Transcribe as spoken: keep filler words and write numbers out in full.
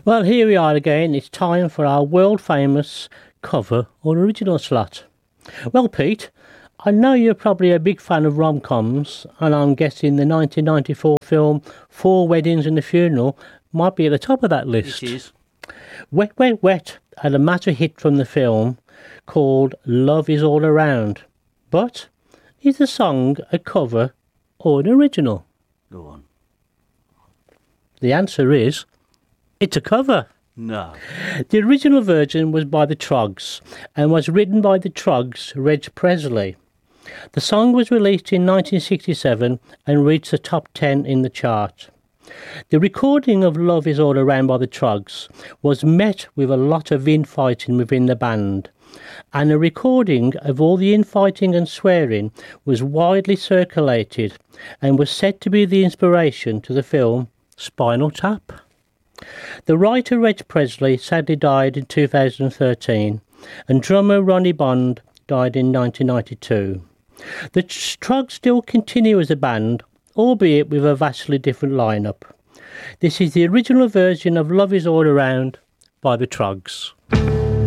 Well, here we are again. It's time for our world-famous cover or original slot. Well, Pete, I know you're probably a big fan of rom-coms, and I'm guessing the nineteen ninety-four film Four Weddings and a Funeral might be at the top of that list. It is. Wet, Wet, Wet had a massive hit from the film called Love Is All Around. But is the song a cover or an original? Go on. The answer is, it's a cover. No. The original version was by the Troggs and was written by the Troggs' Reg Presley. The song was released in nineteen sixty-seven and reached the top ten in the chart. The recording of Love Is All Around by the Troggs was met with a lot of infighting within the band, and a recording of all the infighting and swearing was widely circulated and was said to be the inspiration to the film Spinal Tap. The writer Reg Presley sadly died in two thousand thirteen, and drummer Ronnie Bond died in nineteen ninety-two. The Troggs still continue as a band, albeit with a vastly different lineup. This is the original version of Love Is All Around by the Troggs.